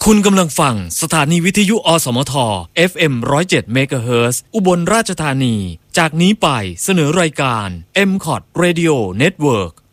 คุณกำลังฟังสถานีวิทยุอสมท FM 107 เมกะเฮิรตซ์ อุบลราชธานีจากนี้ไปเสนอรายการ MCOT Radio Network